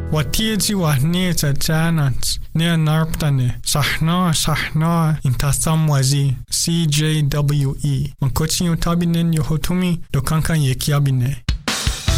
وتيجي وهنيتا جانت نيا ناربتاني صحنا انتصام وزي CJWE من كوتشي يتابينين يهوتومي لو كان يكيابيني